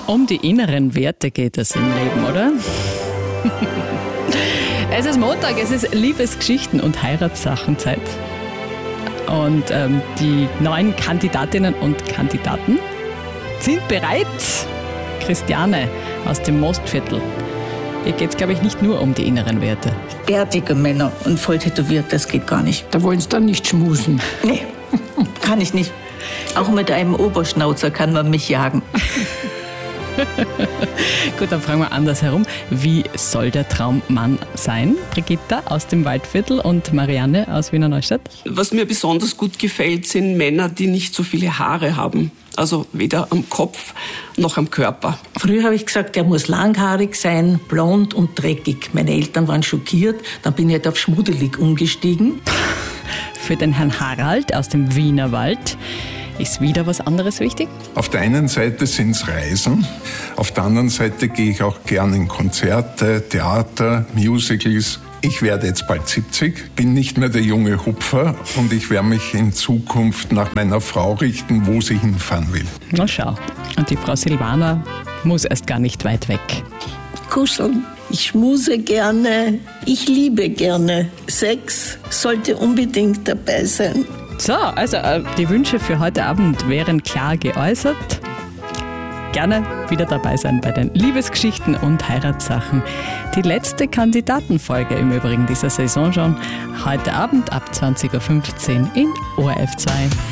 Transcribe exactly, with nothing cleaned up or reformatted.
Um die inneren Werte geht es im Leben, oder? Es ist Montag, es ist Liebesgeschichten und Heiratssachenzeit. Und ähm, die neuen Kandidatinnen und Kandidaten sind bereit. Christiane aus dem Mostviertel. Hier geht es, glaube ich, nicht nur um die inneren Werte. Bärtige Männer und voll tätowiert, das geht gar nicht. Da wollen sie dann nicht schmusen. Nee, kann ich nicht. Auch mit einem Oberschnauzer kann man mich jagen. Gut, dann fragen wir andersherum. Wie soll der Traummann sein? Brigitta aus dem Waldviertel und Marianne aus Wiener Neustadt. Was mir besonders gut gefällt, sind Männer, die nicht so viele Haare haben. Also weder am Kopf noch am Körper. Früher habe ich gesagt, der muss langhaarig sein, blond und dreckig. Meine Eltern waren schockiert. Dann bin ich halt auf schmuddelig umgestiegen. Für den Herrn Harald aus dem Wienerwald ist wieder was anderes wichtig? Auf der einen Seite sind es Reisen, auf der anderen Seite gehe ich auch gerne in Konzerte, Theater, Musicals. Ich werde jetzt bald siebzig, bin nicht mehr der junge Hupfer und ich werde mich in Zukunft nach meiner Frau richten, wo sie hinfahren will. Na schau, und die Frau Silvana muss erst gar nicht weit weg. Kuscheln. Ich schmuse gerne, ich liebe gerne. Sex sollte unbedingt dabei sein. So, also äh, die Wünsche für heute Abend wären klar geäußert. Gerne wieder dabei sein bei den Liebesgeschichten und Heiratssachen. Die letzte Kandidatenfolge im Übrigen dieser Saison schon. Heute Abend ab zwanzig Uhr fünfzehn in O R F zwei.